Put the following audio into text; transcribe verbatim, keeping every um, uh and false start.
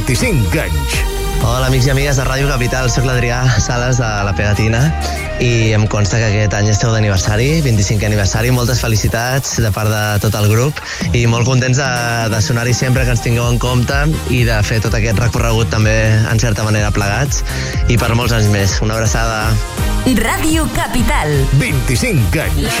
vint-i-cinc anys. Hola, amics i amigues de Ràdio Capital, soc l'Adrià Sales de La Pegatina i em consta que aquest any esteu d'aniversari, vint-i-cinquè aniversari. Moltes felicitats de part de tot el grup i molt contents de, de sonar-hi sempre, que ens tingueu en compte i de fer tot aquest recorregut també en certa manera plegats i per molts anys més. Una abraçada. Ràdio Capital. vint-i-cinc anys.